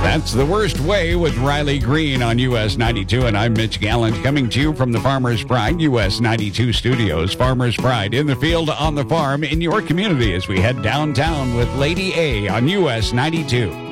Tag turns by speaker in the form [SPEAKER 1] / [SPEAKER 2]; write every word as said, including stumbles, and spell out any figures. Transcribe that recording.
[SPEAKER 1] That's The Worst Way with Riley Green on U S ninety-two, and I'm Mitch Gallant coming to you from the Farmer's Pride U S ninety-two studios. Farmer's Pride in the field, on the farm, in your community as we head downtown with Lady A on U S ninety-two.